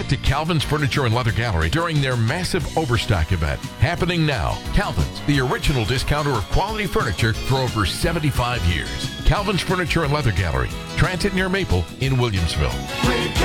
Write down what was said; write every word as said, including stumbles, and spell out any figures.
Get to Calvin's Furniture and Leather Gallery during their massive overstock event happening now. Calvin's, the original discounter of quality furniture for over seventy-five years. Calvin's Furniture and Leather Gallery, Transit near Maple in Williamsville.